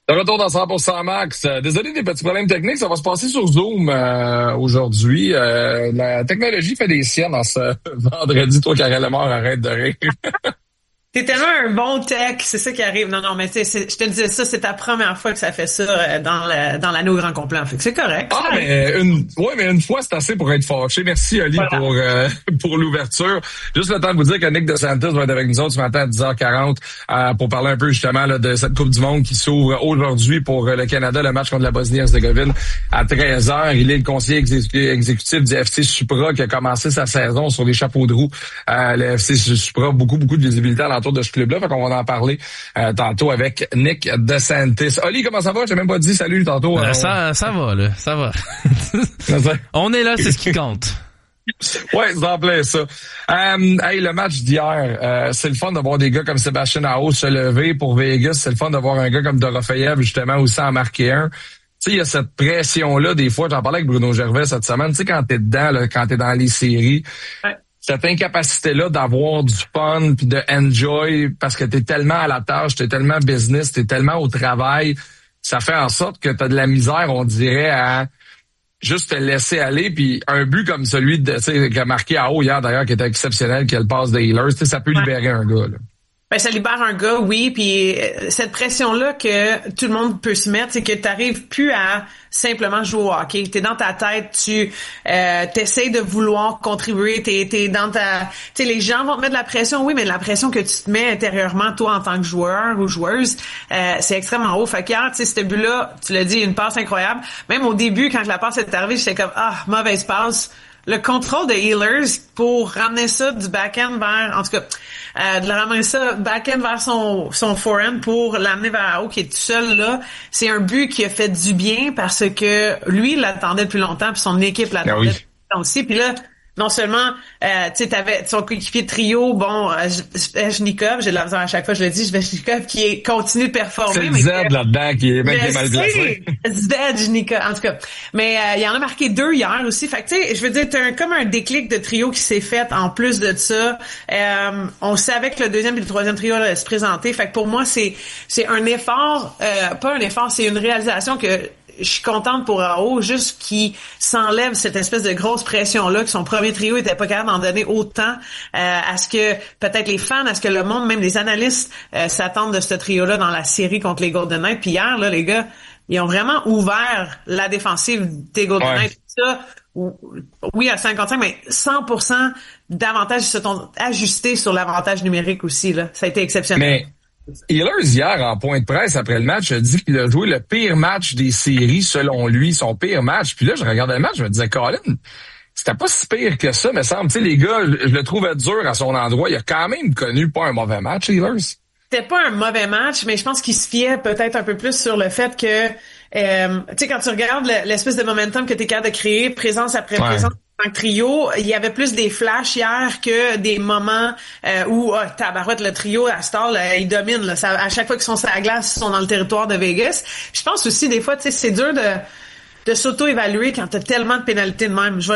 De retour dans 100% Max. Désolé des petits problèmes techniques, ça va se passer sur Zoom aujourd'hui. La technologie fait des siennes en ce vendredi. Toi, Karel Lemort, arrête de rire. T'es tellement un bon tech, c'est ça qui arrive. Non, mais tu sais, je te disais ça, c'est ta première fois que ça fait ça dans l'année au grand complet. Fait que c'est correct. Ah, mais une fois, c'est assez pour être fâché. Merci, Oli, voilà. pour l'ouverture. Juste le temps de vous dire que Nick DeSantis va être avec nous autres ce matin à 10h40 pour parler un peu justement là, de cette Coupe du Monde qui s'ouvre aujourd'hui pour le Canada, le match contre la Bosnie-Herzégovine à 13h. Il est le conseiller exécutif du FC Supra qui a commencé sa saison sur les chapeaux de roue. Le FC Supra, beaucoup de visibilité à l'entour de ce club-là. Fait qu'on va en parler tantôt avec Nick DeSantis. Oli, comment ça va? Je t'ai même pas dit salut tantôt. Ça va, là. Ça va. On est là, c'est ce qui compte. Ouais, c'est en plein ça. Hey, le match d'hier, c'est le fun de voir des gars comme Sébastien Aho se lever pour Vegas. C'est le fun de voir un gars comme Dorofeyev, justement, aussi en marquer un. Tu sais, il y a cette pression-là, des fois, j'en parlais avec Bruno Gervais cette semaine, tu sais, quand t'es dedans, là, quand t'es dans les séries, ouais. Cette incapacité-là d'avoir du fun puis de enjoy parce que t'es tellement à la tâche, t'es tellement business, t'es tellement au travail, ça fait en sorte que t'as de la misère, on dirait, à juste te laisser aller. Puis un but comme celui de, tu sais, qui a marqué à haut hier d'ailleurs, qui était exceptionnel, qui est le passe de Healers, tu sais, ça peut libérer un gars, là. Ben, ça libère un gars, oui, puis cette pression-là que tout le monde peut se mettre, c'est que t'arrives plus à simplement jouer au hockey. T'es dans ta tête, tu t'essayes de vouloir contribuer, t'es dans ta... Tu sais, les gens vont te mettre de la pression, oui, mais la pression que tu te mets intérieurement, toi, en tant que joueur ou joueuse, c'est extrêmement haut. Fait qu'hier, tu sais, ce but-là, tu l'as dit, une passe incroyable. Même au début, quand la passe est arrivée, j'étais comme, mauvaise passe. Le contrôle de Healers pour ramener ça du back-end vers, en tout cas, de ramener ça back-end vers son forehand pour l'amener vers haut qui est tout seul là, c'est un but qui a fait du bien parce que lui il l'attendait depuis longtemps puis son équipe l'attendait depuis longtemps aussi. Puis là, non seulement, tu sais, t'avais son coéquipier de trio, Svechnikov, j'ai de la misère à chaque fois, je le dis, Svechnikov qui continue de performer. C'est Z là-dedans qui est même mal placé. Svechnikov, en tout cas. Mais il y en a marqué 2 hier aussi. Fait que tu sais, je veux dire, t'as comme un déclic de trio qui s'est fait en plus de ça. On savait que le deuxième et le troisième trio allait se présenter. Fait que pour moi, c'est un effort, pas un effort, c'est une réalisation que je suis contente pour Aho, juste qu'il s'enlève cette espèce de grosse pression-là, que son premier trio était pas capable d'en donner autant, à ce que peut-être les fans, à ce que le monde, même les analystes, s'attendent de ce trio-là dans la série contre les Golden Knights. Puis hier, là, les gars, ils ont vraiment ouvert la défensive des Golden Knights. Ça, oui, à 55, mais 100% d'avantages se sont ajustés sur l'avantage numérique aussi, là. Ça a été exceptionnel. Mais Healers, hier, en point de presse, après le match, a dit qu'il a joué le pire match des séries, selon lui, son pire match. Puis là, je regardais le match, je me disais, Colin, c'était pas si pire que ça, me semble. Tu sais, les gars, je le trouvais dur à son endroit. Il a quand même connu pas un mauvais match, Healers. C'était pas un mauvais match, mais je pense qu'il se fiait peut-être un peu plus sur le fait que, tu sais, quand tu regardes l'espèce de momentum que t'es capable de créer, présence après présence, en trio, il y avait plus des flashs hier que des moments où tabarouette, le trio à Star, il domine. Là, ça, à chaque fois qu'ils sont sur la glace, ils sont dans le territoire de Vegas. Puis je pense aussi des fois, tu sais, c'est dur de s'auto-évaluer quand t'as tellement de pénalités de même.